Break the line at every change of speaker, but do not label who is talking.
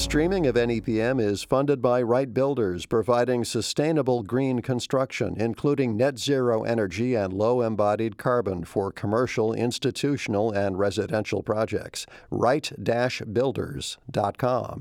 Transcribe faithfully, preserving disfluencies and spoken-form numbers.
Streaming of N E P M is funded by Wright Builders, providing sustainable green construction, including net zero energy and low embodied carbon for commercial, institutional, and residential projects. Wright Builders dot com